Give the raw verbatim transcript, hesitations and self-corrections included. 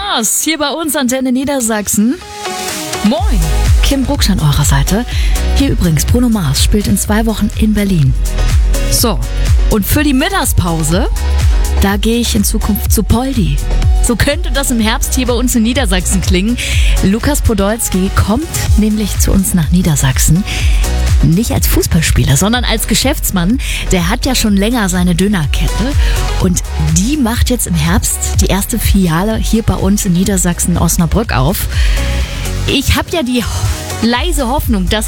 Mars, hier bei uns Antenne Niedersachsen. Moin, Kim Brucksch an eurer Seite. Hier übrigens, Bruno Mars spielt in zwei Wochen in Berlin. So, und für die Mittagspause, da gehe ich in Zukunft zu Poldi. So könnte das im Herbst hier bei uns in Niedersachsen klingen. Lukas Podolski kommt nämlich zu uns nach Niedersachsen. Nicht als Fußballspieler, sondern als Geschäftsmann. Der hat ja schon länger seine Dönerkette und die macht jetzt im Herbst die erste Filiale hier bei uns in Niedersachsen, Osnabrück auf. Ich habe ja die leise Hoffnung, dass